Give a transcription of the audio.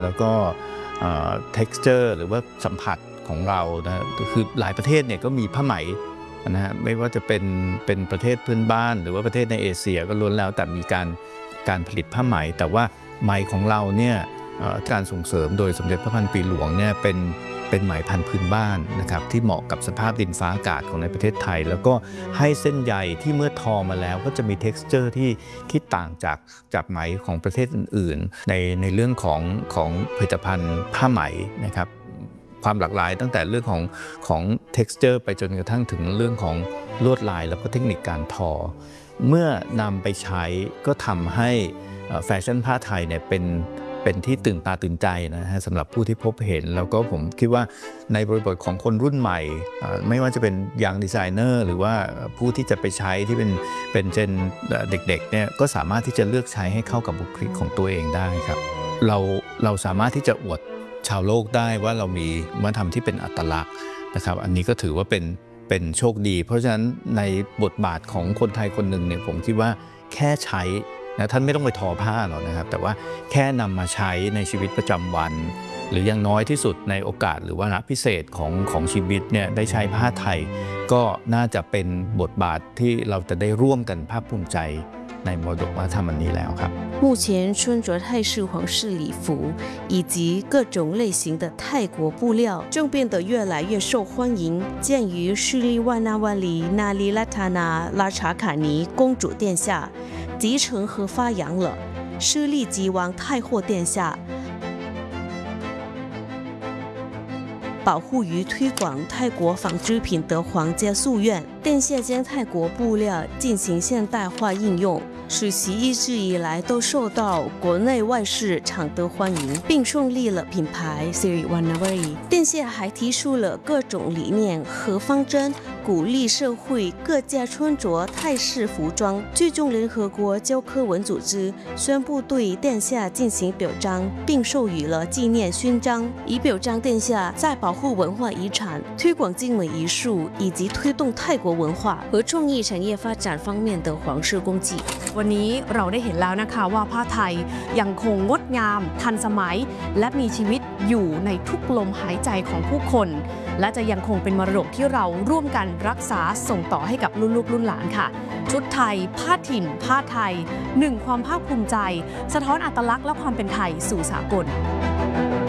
แล้วก็texture หรือว่าสัมผัสของเรานะคือหลายประเทศเนี่ยก็มีผ้าไหมนะฮะไม่ว่าจะเป็นประเทศเพื่อนบ้านหรือว่าประเทศในเอเชียก็ล้วนแล้วแต่มีการผลิตผ้าไหมแต่ว่าไหมของเราเนี่ยการส่งเสริมโดยสมเด็จพระพันปีหลวงเนี่ยเป็นไหมพันธุ์พื้นบ้านนะครับที่เหมาะกับสภาพดินฟ้าอากาศของในประเทศไทยแล้วก็ให้เส้นใยที่เมื่อทอมาแล้วก็จะมี texture ที่ต่างจากไหมของประเทศอื่นๆในเรื่องของผลิตภัณฑ์ผ้าไหมนะครับความหลากหลายตั้งแต่เรื่องของ texture ไปจนกระทั่งถึงเรื่องของลวดลายแล้วก็เทคนิคการทอเมื่อนำไปใช้ก็ทำให้แฟชั่นผ้าไทยเนี่ยเป็นที่ตื่นตาตื่นใจนะฮะสำหรับผู้ที่พบเห็นแล้วก็ผมคิดว่าในบริบทของคนรุ่นใหม่ไม่ว่าจะเป็นยังดีไซเนอร์หรือว่าผู้ที่จะไปใช้ที่เป็นเจนเด็กๆเนี่ยก็สามารถที่จะเลือกใช้ให้เข้ากับบุคลิกของตัวเองได้ครับเราสามารถที่จะอวดชาวโลกได้ว่าเรามีวัฒนธรรมที่เป็นอัตลักษณ์นะครับอันนี้ก็ถือว่าเป็นโชคดีเพราะฉะนั้นในบทบาทของคนไทยคนหนึ่งเนี่ยผมคิดว่าแค่ใช้นะท่านไม่ต้องไปทอผ้าหรอกนะครับแต่ว่าแค่นำมาใช้ในชีวิตประจำวันหรืออย่างน้อยที่สุดในโอกาสหรือวาระพิเศษของชีวิตเนี่ยได้ใช้ผ้าไทยก็น่าจะเป็นบทบาทที่เราจะได้ร่วมกันภาคภูมิใจในมรดกวัฒนธรรมอันนี้แล้วครับ目前穿着泰式皇室礼服以及各种类型的泰国布料正变得越来越受欢迎。鉴于势力万纳万里那利拉塔纳拉查卡尼公主殿下集成和发扬了势力吉王太后殿下保护与推广泰国纺织品的皇家夙愿，殿下将泰国布料进行现代化应用，使其一直以来都受到国内外市场的欢迎，并创立了品牌 Siri Wanawari。殿下还提出了各种理念和方针，鼓励社会各家穿着泰式服装。最终，联合国教科文组织宣布对殿下进行表彰，并授予了纪念勋章，以表彰殿下在保护文化遗产、推广精美艺术以及推动泰国文化和创意产业发展方面的皇室功绩。 วันนี้เราได้เห็นแล้วนะคะว่าผ้าไทยยังคงงดงามทันสมัยและมีชีวิตอยู่ในทุกลมหายใจของผู้คนและจะยังคงเป็นมรดกที่เราร่วมกันรักษาส่งต่อให้กับรุ่นลูกรุ่นหลานค่ะชุดไทยผ้าถิ่นผ้าไทยหนึ่งความภาคภูมิใจสะท้อนอัตลักษณ์และความเป็นไทยสู่สากล